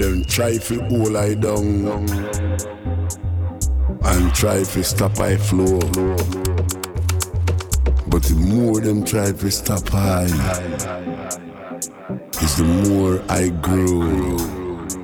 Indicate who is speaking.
Speaker 1: them try to hold I down and try to stop I flow. But the more them try to stop I, is the more I grow.